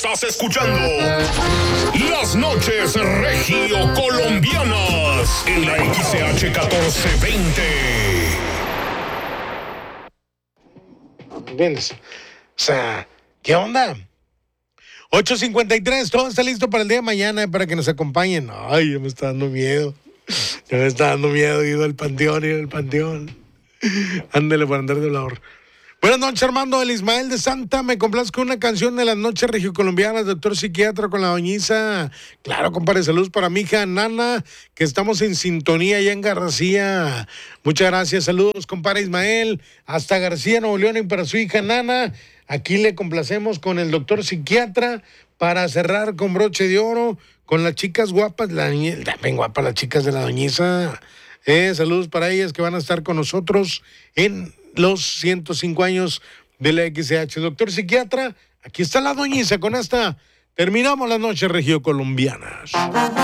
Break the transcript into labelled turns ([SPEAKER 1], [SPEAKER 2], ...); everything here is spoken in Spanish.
[SPEAKER 1] Estás escuchando Las Noches Regio Colombianas en la XH 1420.
[SPEAKER 2] ¿Entiendes? O sea, ¿qué onda? 8:53, todo está listo para el día de mañana para que nos acompañen. Ay, ya me está dando miedo. Ya me está dando miedo ir al panteón. Ándale para andar de hablador. Buenas noches, Armando. El Ismael de Santa. Me complazco una canción de las noches regiocolombianas, doctor psiquiatra con la doñiza. Claro, compadre, saludos para mi hija Nana, que estamos en sintonía allá en García. Muchas gracias, saludos, compadre Ismael, hasta García, Nuevo León, y para su hija Nana. Aquí le complacemos con el doctor psiquiatra para cerrar con broche de oro, con las chicas guapas, también guapas las chicas de la doñiza. Saludos para ellas que van a estar con nosotros en los 105 años de la XH. Doctor psiquiatra, aquí está la doñiza. Con esta terminamos las noches regiocolombianas.